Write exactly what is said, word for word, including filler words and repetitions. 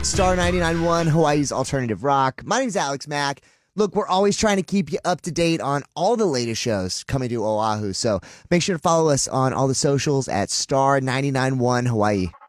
Star ninety-nine point one, Hawaii's alternative rock. My name's Alex Mack. Look, we're always trying to keep you up to date on all the latest shows coming to Oahu. So make sure to follow us on all the socials at Star ninety-nine point one Hawaii.